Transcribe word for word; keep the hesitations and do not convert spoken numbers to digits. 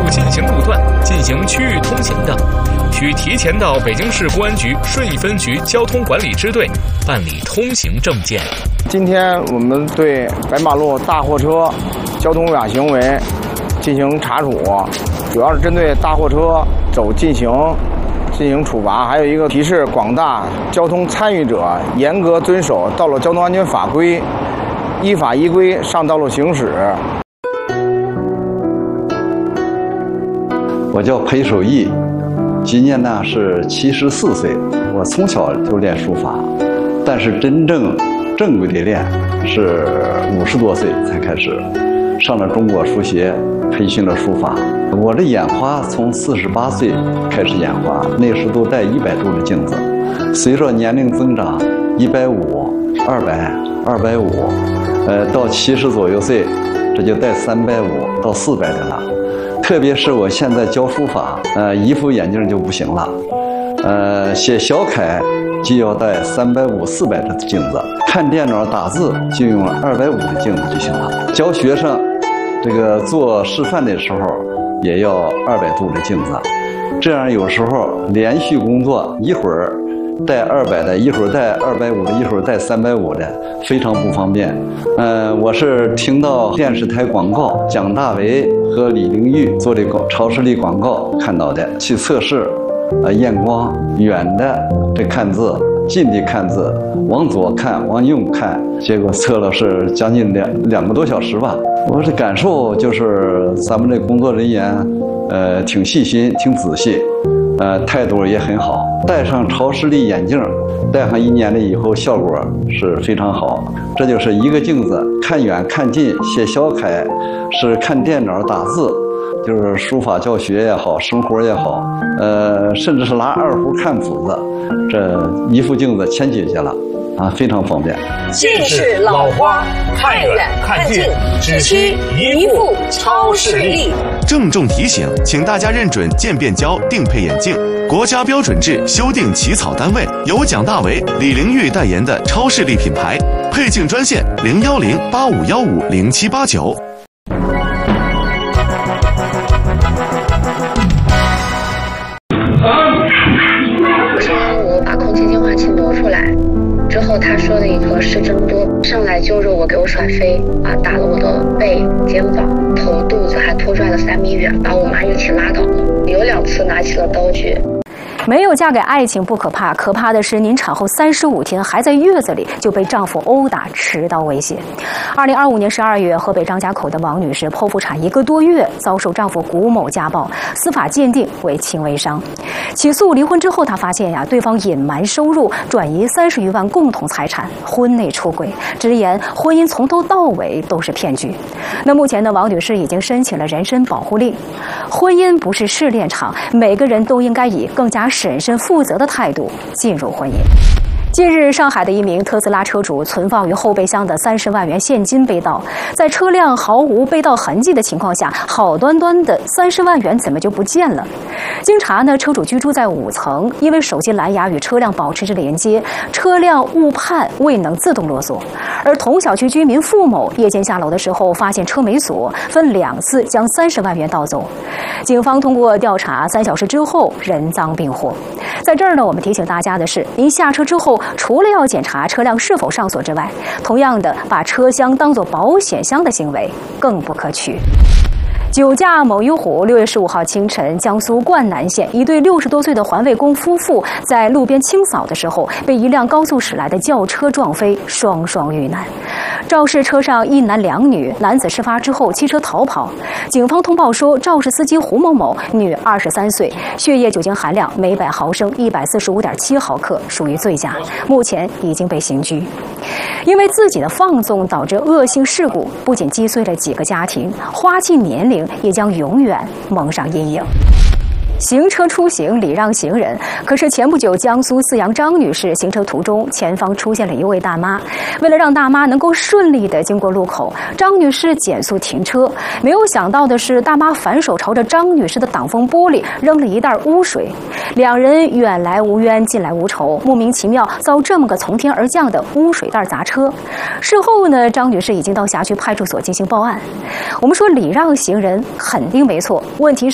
进行路段进行区域通行的，需提前到北京市公安局顺义分局交通管理支队办理通行证件。 今天我们对白马路大货车交通违法行为进行查处，主要是针对大货车走禁行进行处罚，还有一个提示广大交通参与者严格遵守道路交通安全法规，依法依规上道路行驶。 我叫裴守义，今年呢是七十四岁。我从小就练书法，但是真正正规的练是五十多岁才开始，上了中国书协，培训了书法。我的眼花从四十八岁开始眼花，那时都戴一百度的镜子，随着年龄增长，一百五、二百、二百五，呃，到七十左右岁，这就戴三百五到四百的了。特别是我现在教书法，呃，一副眼镜就不行了，呃，写小楷就要戴三百五、四百的镜子，看电脑打字就用二百五的镜子就行了。教学生这个做示范的时候，也要二百度的镜子，这样有时候连续工作，一会儿带二百的，一会儿带二百五的，一会儿带三百五的，非常不方便。呃，我是听到电视台广告，蒋大为和李玲玉做的广超视力广告看到的，去测试，呃，验光，远的这看字，近的看字，往左看，往右看，结果测了是将近两两个多小时吧。我的感受就是咱们这工作人员，呃，挺细心，挺仔细。呃，态度也很好。戴上超视力眼镜，戴上一年了以后，效果是非常好。这就是一个镜子，看远看近，写小楷，是看电脑打字，就是书法教学也好，生活也好，呃，甚至是拿二胡看谱子，这一副镜子全解决了，啊，非常方便。 近视老花，看远看近，只需一副超视力。 郑重提醒，请大家认准渐变焦定配眼镜，国家标准制修订起草单位由蒋大为、李玲玉代言的超视力品牌。配镜专线零幺零八五幺五零七八九。 上午把空气净化器挪出来之后，他说的一个是真多，上来揪着我给我甩飞啊，打了我的背、肩膀、头、肚子，还拖拽了三米远，把我妈一起拉倒了。有两次拿起了刀具。 没有嫁给爱情不可怕，可怕的是您产后三十五天还在月子里就被丈夫殴打、持刀威胁。二零二五年十二月，河北张家口的王女士剖腹产一个多月，遭受丈夫古某家暴，司法鉴定为轻微伤。起诉离婚之后，她发现呀，对方隐瞒收入，转移三十余万共同财产，婚内出轨，直言婚姻从头到尾都是骗局。那目前呢，王女士已经申请了人身保护令。婚姻不是试炼场，每个人都应该以更加审慎负责的态度进入婚姻。近日，上海的一名特斯拉车主存放于后备箱的三十万元现金被盗，在车辆毫无被盗痕迹的情况下，好端端的三十万元怎么就不见了？经查呢，车主居住在五层，因为手机蓝牙与车辆保持着连接，车辆误判未能自动落锁。而同小区居民付某夜间下楼的时候，发现车没锁，分两次将三十万元盗走。警方通过调查，三小时之后人赃并获。在这儿呢，我们提醒大家的是，您下车之后，除了要检查车辆是否上锁之外，同样的把车厢当作保险箱的行为更不可取。酒驾某一虎，六月十五号清晨，江苏灌南县一对六十多岁的环卫工夫妇在路边清扫的时候，被一辆高速驶来的轿车撞飞，双双遇难。肇事车上一男两女，男子事发之后弃车逃跑。警方通报说，肇事司机胡某某，女，二十三岁，血液酒精含量每百毫升一百四十五点七毫克，属于醉驾，目前已经被刑拘。因为自己的放纵导致恶性事故，不仅击碎了几个家庭，花季年龄也将永远蒙上阴影。行车出行礼让行人，可是前不久江苏泗阳张女士行车途中，前方出现了一位大妈，为了让大妈能够顺利地经过路口，张女士减速停车，没有想到的是，大妈反手朝着张女士的挡风玻璃扔了一袋污水，两人远来无冤，近来无仇，莫名其妙遭这么个从天而降的污水袋砸车。事后呢，张女士已经到辖区派出所进行报案。我们说礼让行人肯定没错，问题是